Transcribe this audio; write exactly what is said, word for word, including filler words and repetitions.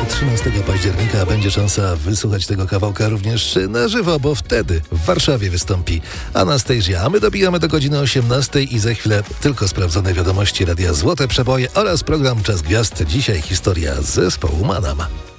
trzynastego października będzie szansa wysłuchać tego kawałka również na żywo, bo wtedy w Warszawie wystąpi Anastazja. A my dobijamy do godziny osiemnastej i za chwilę tylko sprawdzone wiadomości Radia Złote Przeboje oraz program Czas Gwiazd. Dzisiaj historia z zespołu Manam.